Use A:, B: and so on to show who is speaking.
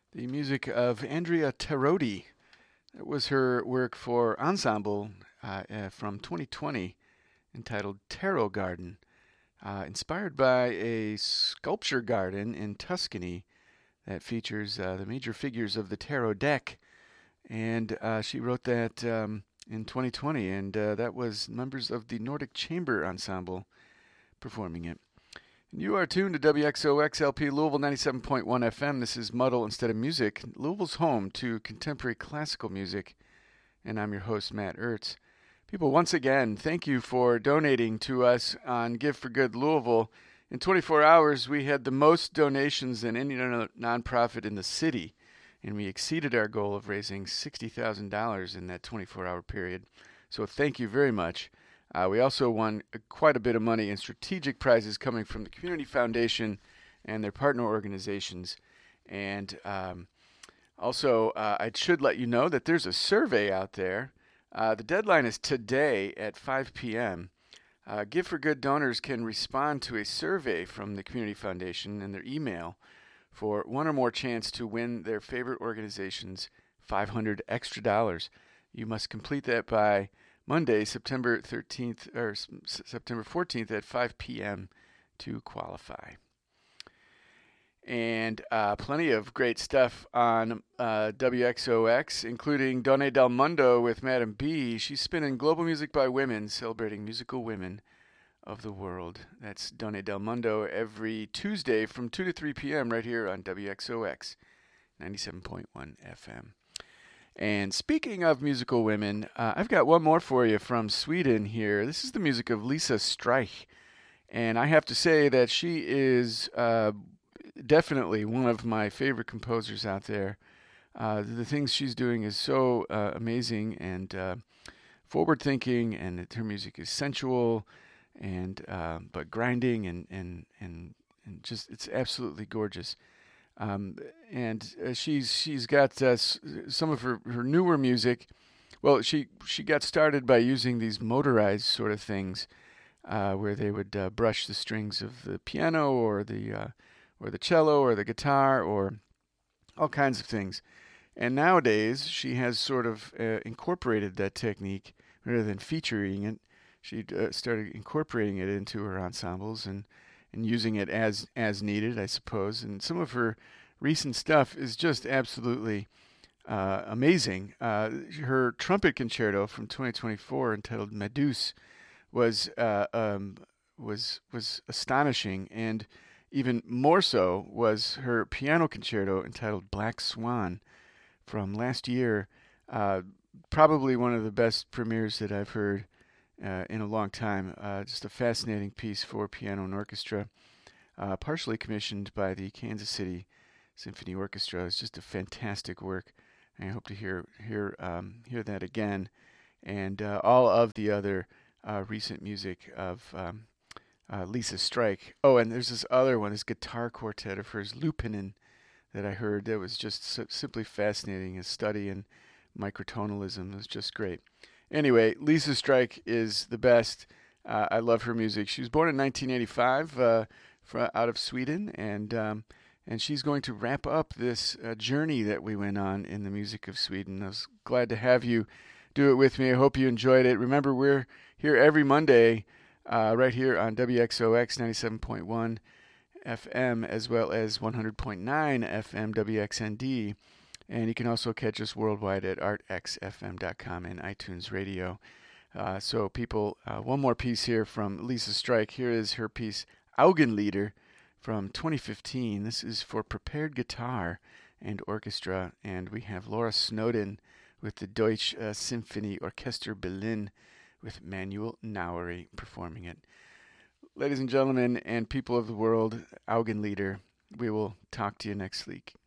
A: The music of Andrea Tarodi. That was her work for Ensemble from 2020 entitled Tarot Garden, inspired by a sculpture garden in Tuscany that features the major figures of the tarot deck. And she wrote that in 2020, and that was members of the Nordic Chamber Ensemble performing it. You are tuned to WXOXLP Louisville 97.1 FM. This is Muddle Instead of Music, Louisville's home to contemporary classical music, and I'm your host, Matt Ertz. People, once again, thank you for donating to us on Give for Good Louisville. In 24 hours, we had the most donations than any nonprofit in the city, and we exceeded our goal of raising $60,000 in that 24-hour period. So thank you very much. We also won quite a bit of money in strategic prizes coming from the Community Foundation and their partner organizations. And also, I should let you know that there's a survey out there. The deadline is today at 5 p.m. Give for Good donors can respond to a survey from the Community Foundation in their email for one or more chance to win their favorite organization's $500 extra. You must complete that by Monday, September 13th or September 14th at 5 p.m. to qualify. And plenty of great stuff on WXOX, including Donne Del Mundo with Madam B. She's spinning global music by women, celebrating musical women of the world. That's Donne Del Mundo every Tuesday from 2 to 3 p.m. right here on WXOX 97.1 FM. And speaking of musical women, I've got one more for you from Sweden here. This is the music of Lisa Streich. And I have to say that she is definitely one of my favorite composers out there. The things she's doing is so amazing and forward-thinking, and her music is sensual and but grinding and just it's absolutely gorgeous. And she's got some of her newer music. Well, she got started by using these motorized sort of things, where they would brush the strings of the piano or the cello or the guitar or all kinds of things. And nowadays she has sort of incorporated that technique rather than featuring it. She started incorporating it into her ensembles and using it as needed, I suppose. And some of her recent stuff is just absolutely amazing. Her trumpet concerto from 2024, entitled Medusa, was astonishing, and even more so was her piano concerto entitled Black Swan from last year. Probably one of the best premieres that I've heard in a long time. Just a fascinating piece for piano and orchestra, partially commissioned by the Kansas City Symphony Orchestra. It's just a fantastic work. I hope to hear that again, and all of the other recent music of Lisa Streich. Oh, and there's this other one, this guitar quartet of hers, Lupinen, that I heard. That was just simply fascinating. A study in microtonalism. It was just great. Anyway, Lisa Streich is the best. I love her music. She was born in 1985 out of Sweden, and she's going to wrap up this journey that we went on in the music of Sweden. I was glad to have you do it with me. I hope you enjoyed it. Remember, we're here every Monday right here on WXOX 97.1 FM as well as 100.9 FM WXND. And you can also catch us worldwide at artxfm.com and iTunes Radio. So people, one more piece here from Lisa Streich. Here is her piece, Augenlieder, from 2015. This is for prepared guitar and orchestra. And we have Laura Snowden with the Deutsche Symphonie Orchester Berlin with Manuel Nauery performing it. Ladies and gentlemen and people of the world, Augenlieder. We will talk to you next week.